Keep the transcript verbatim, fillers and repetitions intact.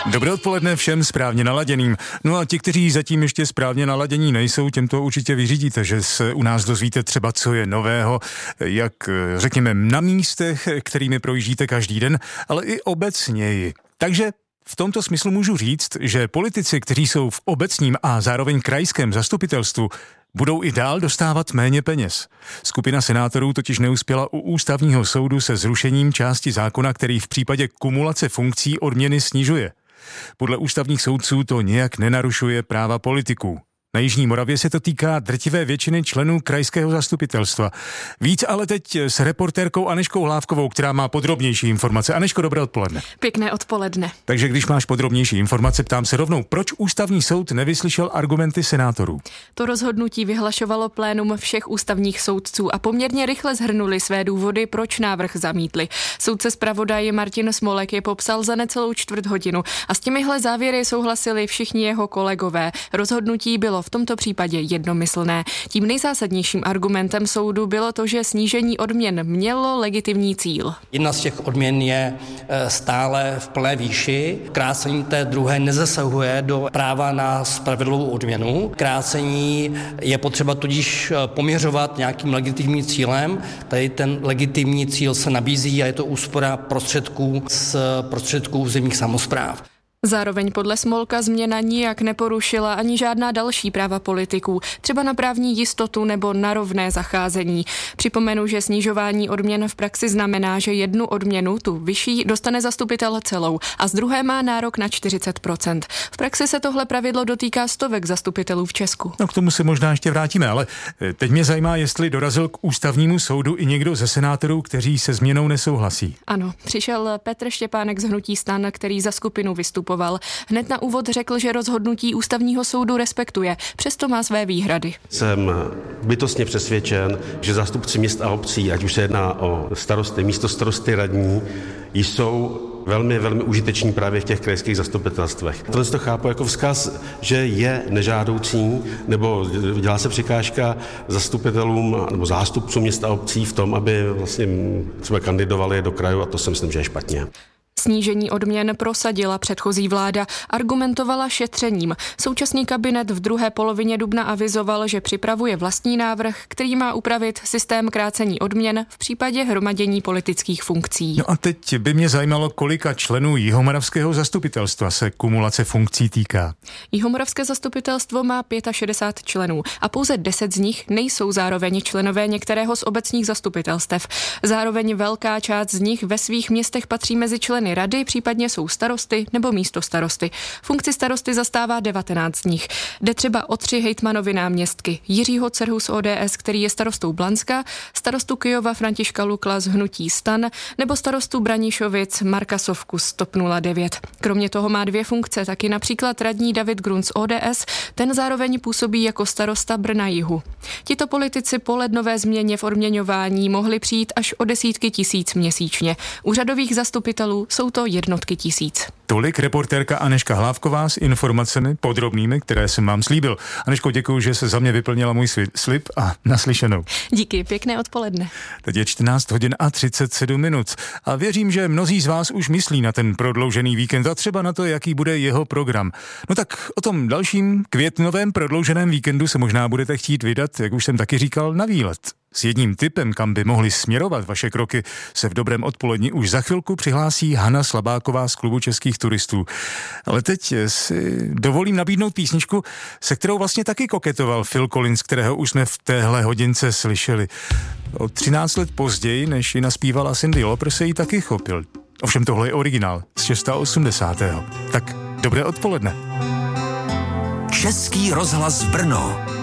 Dobré odpoledne všem správně naladěným. No a ti, kteří zatím ještě správně naladění nejsou, těm to určitě vyřídíte, že se u nás dozvíte třeba, co je nového, jak řekněme na místech, kterými projíždíte každý den, ale i obecněji. Takže v tomto smyslu můžu říct, že politici, kteří jsou v obecním a zároveň krajském zastupitelstvu, budou i dál dostávat méně peněz. Skupina senátorů totiž neuspěla u ústavního soudu se zrušením části zákona, který v případě kumulace funkcí odměny snižuje. Podle ústavních soudců to nijak nenarušuje práva politiků. Na Jižní Moravě se to týká drtivé většiny členů krajského zastupitelstva. Víc ale teď s reportérkou Anežkou Hlávkovou, která má podrobnější informace. Anežko, dobré odpoledne. Pěkné odpoledne. Takže když máš podrobnější informace, ptám se rovnou, proč ústavní soud nevyslyšel argumenty senátorů? To rozhodnutí vyhlašovalo plénum všech ústavních soudců a poměrně rychle shrnuli své důvody, proč návrh zamítli. Soudce zpravodaje Martin Smolek je popsal za necelou čtvrt hodinu a s těmihle závěry souhlasili všichni jeho kolegové. Rozhodnutí bylo v tomto případě jednomyslné. Tím nejzásadnějším argumentem soudu bylo to, že snížení odměn mělo legitimní cíl. Jedna z těch odměn je stále v plné výši. Krácení té druhé nezasahuje do práva na spravedlivou odměnu. Krácení je potřeba tudíž poměřovat nějakým legitimním cílem. Tady ten legitimní cíl se nabízí a je to úspora prostředků z prostředků územních samospráv. Zároveň podle Smolka změna nijak neporušila ani žádná další práva politiků, třeba na právní jistotu nebo na rovné zacházení. Připomenu, že snižování odměn v praxi znamená, že jednu odměnu, tu vyšší, dostane zastupitel celou a z druhé má nárok na čtyřicet procent. V praxi se tohle pravidlo dotýká stovek zastupitelů v Česku. No k tomu se možná ještě vrátíme, ale teď mě zajímá, jestli dorazil k ústavnímu soudu i někdo ze senátorů, kteří se změnou nesouhlasí. Ano, přišel Petr Štěpánek z hnutí STAN, který za skupinu vystupoval. Hned na úvod řekl, že rozhodnutí ústavního soudu respektuje, přesto má své výhrady. Jsem bytostně přesvědčen, že zástupci měst a obcí, ať už se jedná o starosty, místostarosty, radní, jsou velmi, velmi užiteční právě v těch krajských zastupitelstvech. Tohle to chápu jako vzkaz, že je nežádoucí, nebo dělá se překážka zastupitelům nebo zástupcům měst a obcí v tom, aby vlastně třeba kandidovali do krajů, a to si myslím, že je špatně. Snížení odměn prosadila předchozí vláda, argumentovala šetřením. Současný kabinet v druhé polovině dubna avizoval, že připravuje vlastní návrh, který má upravit systém krácení odměn v případě hromadění politických funkcí. No a teď by mě zajímalo, kolika členů jihomoravského zastupitelstva se kumulace funkcí týká. Jihomoravské zastupitelstvo má šedesát pět členů a pouze deset z nich nejsou zároveň členové některého z obecních zastupitelstev. Zároveň velká část z nich ve svých městech patří mezi členy rady, případně jsou starosty nebo místostarosty. Funkci starosty zastává devatenáct z nich. Jde třeba o tři hejtmanovy náměstky. Jiřího Cerhu z O D S, který je starostou Blanska, starostu Kyjova Františka Lukla z hnutí STAN nebo starostu Branišovic Marka Sovku z TOP nula devět. Kromě toho má dvě funkce, taky například radní David Grun z O D S, ten zároveň působí jako starosta Brna Jihu. Tito politici po lednové změně v odměňování mohli přijít až o desítky tisíc měsíčně. U řadových zastupitelů jsou to jednotky tisíc. Tolik reportérka Anežka Hlávková s informacemi podrobnými, které jsem vám slíbil. Anežko, děkuji, že se za mě vyplnila můj slib a naslyšenou. Díky, pěkné odpoledne. Teď je čtrnáct hodin a třicet sedm minut a věřím, že mnozí z vás už myslí na ten prodloužený víkend a třeba na to, jaký bude jeho program. No tak o tom dalším květnovém prodlouženém víkendu se možná budete chtít vydat, jak už jsem taky říkal, na výlet. S jedním tipem, kam by mohly směrovat vaše kroky, se v dobrém odpoledni už za chvilku přihlásí Hana Slabáková z Klubu českých turistů. Ale teď si dovolím nabídnout písničku, se kterou vlastně taky koketoval Phil Collins, kterého už jsme v téhle hodince slyšeli. O třináct let později, než ji naspívala Cyndi Lauper, se jí taky chopil. Ovšem tohle je originál z osmdesátého šestého Tak dobré odpoledne. Český rozhlas Brno.